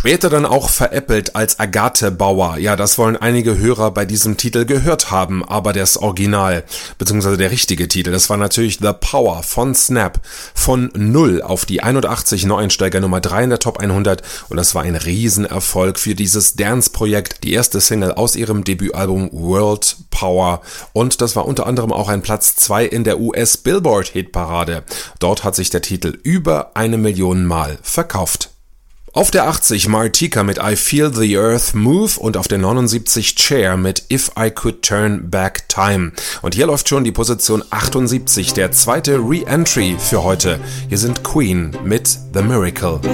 Später dann auch veräppelt als Agathe Bauer. Ja, das wollen einige Hörer bei diesem Titel gehört haben, aber das Original, beziehungsweise der richtige Titel, das war natürlich The Power von Snap. Von 0 auf die 81 Neueinsteiger Nummer 3 in der Top 100 und das war ein Riesenerfolg für dieses Dance-Projekt. Die erste Single aus ihrem Debütalbum World Power und das war unter anderem auch ein Platz 2 in der US-Billboard-Hitparade. Dort hat sich der Titel über 1 Million Mal verkauft. Auf der 80 Martika mit I Feel the Earth Move und auf der 79 Cher mit If I Could Turn Back Time. Und hier läuft schon die Position 78, der zweite Re-Entry für heute. Hier sind Queen mit The Miracle.